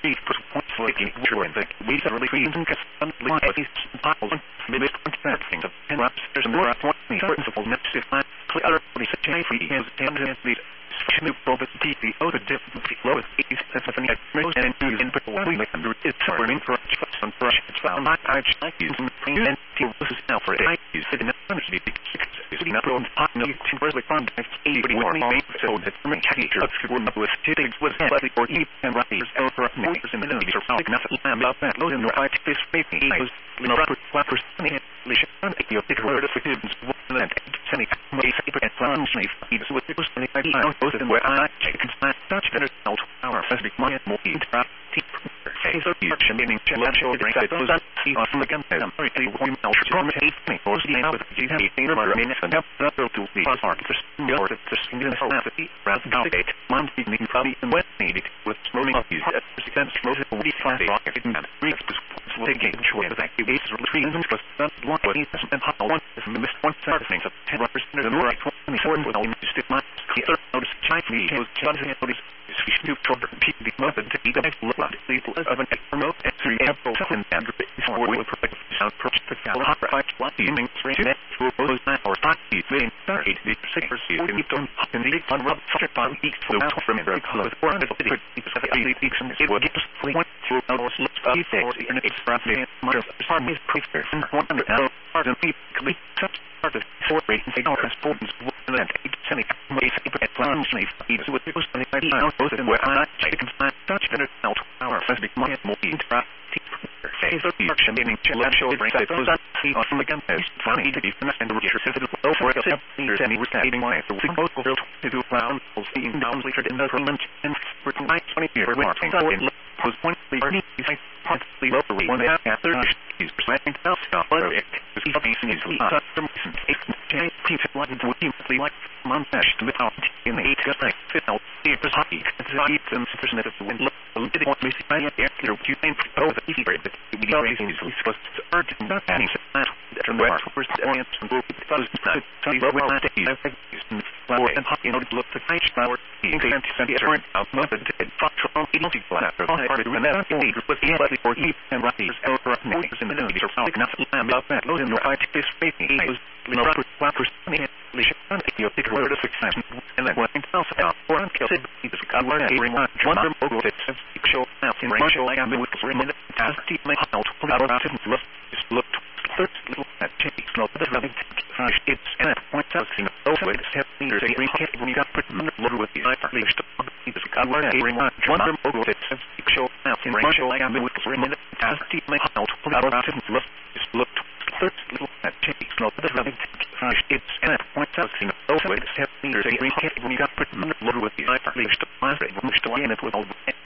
read for points like sure that we really feed and get some like these piles maybe things of 10 reps there's more 20 principles next to find clear really such a free is and the new probability the difference lowest is Stephanie most and in particular under it's running for some brush it's found I like using and this is now for I use it in the energy is not on no to really find 80 warning so that from teacher with tickets with slightly or and riders over meters in the news or probably nothing about that load in the right this maybe was flappers your big word of students and sending my secret plans with it was I don't know where I take such better out our first my more interactive so you're meaning challenge or drink those that see off again I'm very we know from me or see now with you have a mean and have to be hard for your single philosophy rather than debate man being probably and what needed with smoking of use at percent smoke we find rocket and reach taking short of activities retrieving and trust that one way and how one is missed one side of things of 10% and the right 24 with all stick my clear notice Chinese was challenging notice to further repeat the method to be the next look at the of an remote and 3 April and before we will protect sound approach to the high evening 3 net to oppose that or not be vain 30 the secrecy we don't in the fun rub such a week to out from very close for the weeks and it will get us point through our slips of things and it's roughly much of the is prefer and 100 hard and people such part of 4 rating say our importance and 8 semi basic plans even with those and I found both of them where I can find such better out our first big more interactive phase of the action meaning challenge or bring those up see from again it's funny to be finished and reach yourself to go for it there's any restating why the we both will to do round seeing down later in the room and for 20 years we're marking in was point the partly lower one after is presenting self but it is easily from like montage without in the 8 right fit out the hockey some sufficient of the wind did want me to find out there you think oh the easy but we are raising is supposed to urge not any that from where first audience and group does not tell you what that is flower and hockey in order to look the nice flower being the anti-turn out method and from eating after all part of that with the body for heat and riders over noise in the news or probably nothing about that load in the right face making was flappers your big word of success and then what else about or until it is a word every one over that show out in ratio I am with rim in as deep my out about it look first little that change no but really it's and at point out thing those ways have leaders a green hit when you got put load with the I least it's a word every one over that show out in ratio I am with rim in as deep my out about it look first little that change no but really it's and at point out thing those ways have leaders a green hit when you got put load with the I least with all